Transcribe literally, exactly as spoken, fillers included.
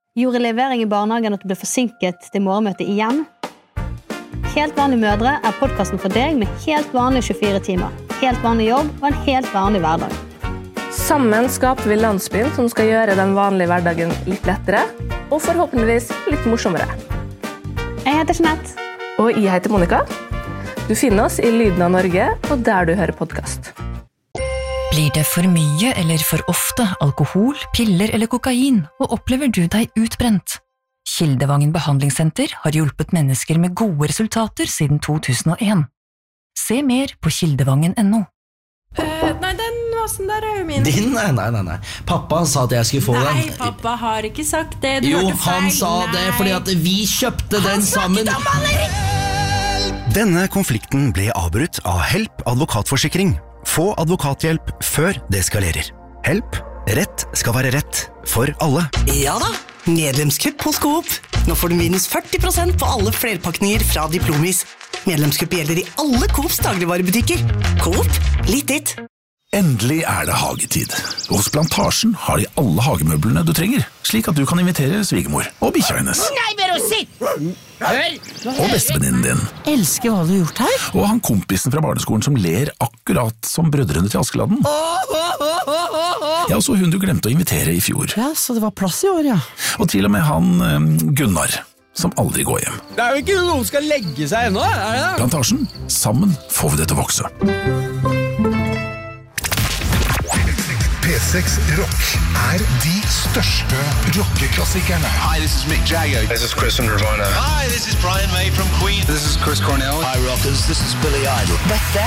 Gjorde levering i barnehagen at du ble forsinket til morgenmøte igjen? Helt vanlige mødre er podcasten for deg med helt vanlige tjuefire timer, helt vanlig jobb og en helt vanlig hverdag. Sammen skaper vi landsbyen som skal gjøre den vanlige hverdagen litt lettere, og forhåpentligvis litt morsommere. Jeg heter Jeanette. Og jeg heter Monica. Du finner oss i Lyden av Norge, og der du hører podcast. Blir det for mye eller for ofte alkohol, piller eller kokain, og opplever du deg utbrent? Kildevangen behandlingssenter har hjulpet mennesker med gode resultater siden to tusen og en. Se mer på kildevangen punktum no. Uh, nei, den var sånn der er jo min. Din? Nei, nei, nei, nei. Pappa sa at jeg skulle få nei, den. Nei, pappa har ikke sagt det. Du jo, hørte feil. han sa nei. Det fordi at vi kjøpte den sammen. Han snakket om maleri! Denne konflikten ble avbrutt av Help advokatforsikring. Få advokathjelp før det skalerer. Help. Rett skal være rett for alle. Ja da, medlemskupp hos Coop. Nå får du minus førti prosent på alle flerpakninger fra Diplomis. Medlemskupp gjelder i alle Coops dagligvarebutikker. Coop, litt ditt. Endelig er det hagetid. Hos Plantasjen har de alle hagemøblene du trenger, slik at du kan invitere svigermor og bikkja hennes. Nei, Vero, sitt! Hør! Og bestevenninnen din. Elsker hva du har gjort her. Og han kompisen fra barneskolen som ler akkurat som brødrene til Askeladden. Ja, og så hun du glemte å invitere i fjor. Ja, så det var plass i år, ja. Og til og med han um, Gunnar, som aldri går hjem. Det er jo ikke noen som skal legge seg ennå, er det da? Plantasjen, sammen får vi det til å vokse. P seks Rock er de største rockeklassikerne. Hi, this is Mick Jagger. This is Chris from Nirvana. Hi, this is Brian May from Queen. This is Chris Cornell. Hi, rockers. This is Billy Idol. Dette